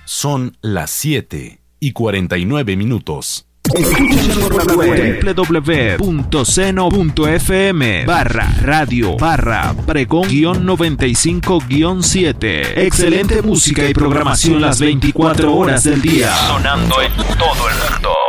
Son las 7:49. Escúchanos por la web www.seno.fm/radio/pregón-95-7. Excelente música y programación las 24 horas del día. Sonando en todo el mundo.